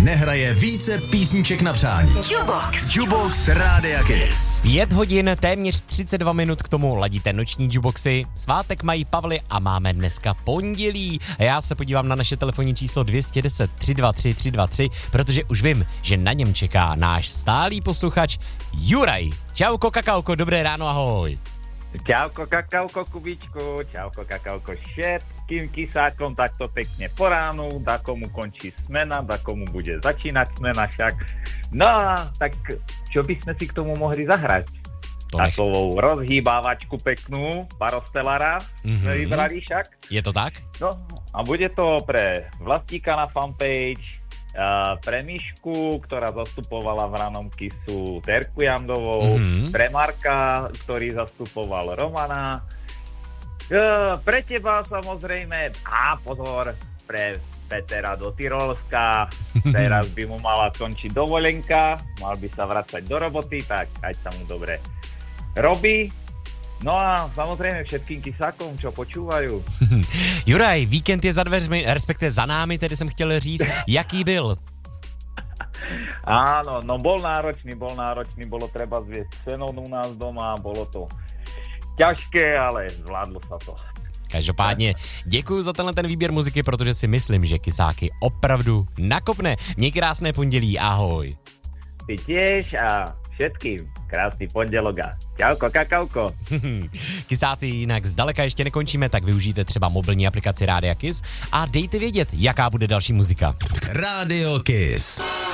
nehraje více písniček na přání. Jukebox Rádia Kiss. 5 hodin, téměř 32 minut k tomu ladíte noční jukeboxy. Svátek mají Pavly a máme dneska pondělí. A já se podívám na naše telefonní číslo 210 323 323, protože už vím, že na něm čeká náš stálý posluchač Juraj. Čauko, kakauko, dobré ráno, ahoj. Čauko, kakauko, Kubičku, čauko, kakauko, všetkým kysákom takto pekne po ránu, dakomu končí smena, dakomu bude začínať smena však. No a tak čo by sme si k tomu mohli zahrať? Takovou rozhýbávačku peknú, Parostelara sme vybrali však. Je to tak? No a bude to pre Vlastíka na fanpage, pre Mišku, ktorá zastupovala v ranom Kissu Terku Jandovou, pre Marka, ktorý zastupoval Romana, pre teba samozrejme, a pozor, pre Petra do Tyrolska, teraz by mu mala končiť dovolenka, mal by sa vracať do roboty, tak ať sa mu dobre robí. No a samozrejme všetkým kysákom, čo počúvajú. Juraj, víkend je za dveřmi, respektive za námi, tedy jsem chtěl říct, jaký byl? Áno, no bol náročný, bolo treba zviesť psenou u nás doma, bolo to ťažké, ale zvládlo sa to. Každopádně děkuji za ten výběr muziky, protože si myslím, že kysáky opravdu nakopne. Měj krásné pondělí, ahoj. Ty tiež a všetkým krásný pondělok a čauko, kakauko. Kysáci, jinak zdaleka ještě nekončíme, tak využijte třeba mobilní aplikaci Rádia Kiss a dejte vědět, jaká bude další muzika. Rádio Kiss.